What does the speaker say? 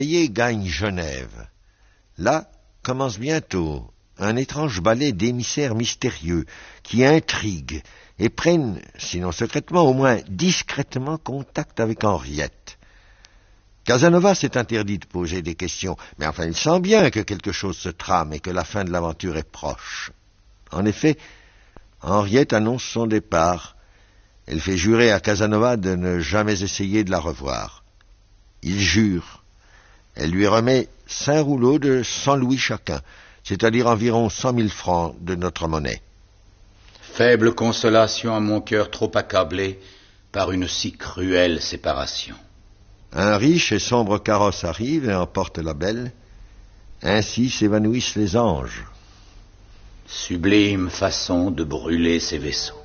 gagne Genève. Là commence bientôt un étrange ballet d'émissaires mystérieux qui intriguent et prennent, sinon secrètement, au moins discrètement contact avec Henriette. Casanova s'est interdit de poser des questions, mais enfin il sent bien que quelque chose se trame et que la fin de l'aventure est proche. En effet, Henriette annonce son départ. Elle fait jurer à Casanova de ne jamais essayer de la revoir. Il jure. Elle lui remet 5 rouleaux de 100 louis chacun, c'est-à-dire environ 100 000 francs de notre monnaie. Faible consolation à mon cœur trop accablé par une si cruelle séparation. Un riche et sombre carrosse arrive et emporte la belle. Ainsi s'évanouissent les anges. Sublime façon de brûler ces vaisseaux.